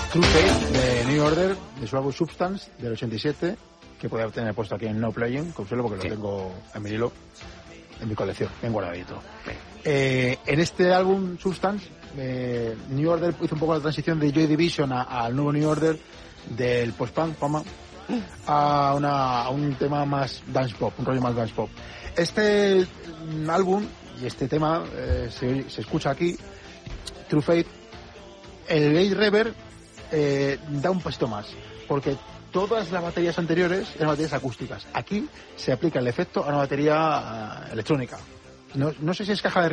True Fate de New Order, de su álbum Substance del 87, que podía tener puesto aquí en No Playing, consuelo porque lo tengo en vinilo, en mi colección, bien guardadito. En este álbum Substance, New Order hizo un poco la transición de Joy Division al nuevo New Order, del post-punk a un tema más dance pop, un rollo más dance pop. Este álbum y este tema se escucha aquí, True Fate. El gate reverb da un pasito más, porque todas las baterías anteriores eran baterías acústicas. Aquí se aplica el efecto a una batería electrónica. No sé si es caja de